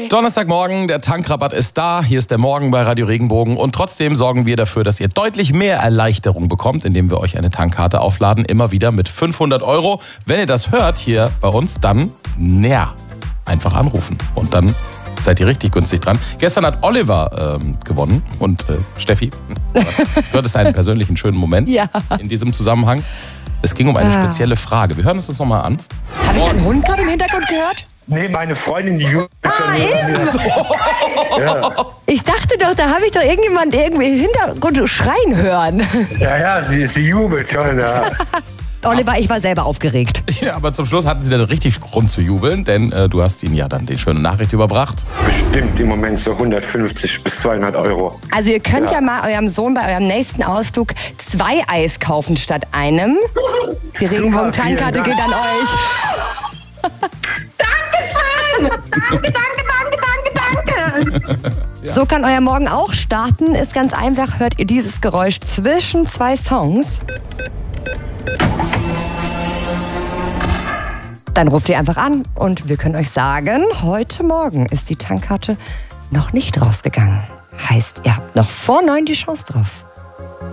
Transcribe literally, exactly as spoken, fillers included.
Donnerstagmorgen, der Tankrabatt ist da. Hier ist der Morgen bei Radio Regenbogen. Und trotzdem sorgen wir dafür, dass ihr deutlich mehr Erleichterung bekommt, indem wir euch eine Tankkarte aufladen. Immer wieder mit fünfhundert Euro. Wenn ihr das hört hier bei uns, dann näher. Einfach anrufen. Und dann seid ihr richtig günstig dran. Gestern hat Oliver ähm, gewonnen. Und äh, Steffi, du hattest einen persönlichen schönen Moment Ja. in diesem Zusammenhang. Es ging um eine Ah. spezielle Frage. Wir hören uns das nochmal an. Habe ich deinen Hund gerade im Hintergrund gehört? Nee, meine Freundin, die jubelt Ah, schon neben mir. Ja. Ich dachte doch, da habe ich doch irgendjemand irgendwie im Hintergrund schreien hören. ja, ja, sie, sie jubelt schon. Ja. Oliver, ich war selber aufgeregt. Ja, aber zum Schluss hatten sie dann richtig Grund zu jubeln, denn äh, du hast ihnen ja dann die schöne Nachricht überbracht. Bestimmt im Moment so hundertfünfzig bis zweihundert Euro. Also ihr könnt ja, Ja. mal eurem Sohn bei eurem nächsten Ausflug zwei Eis kaufen statt einem. Die Super, Regenbogen-Tankkarte vielen geht Dank. an euch. Danke, danke, danke, danke, danke. So kann euer Morgen auch starten. Ist ganz einfach, hört ihr dieses Geräusch zwischen zwei Songs. Dann ruft ihr einfach an und wir können euch sagen, heute Morgen ist die Tankkarte noch nicht rausgegangen. Heißt, ihr habt noch vor neun die Chance drauf.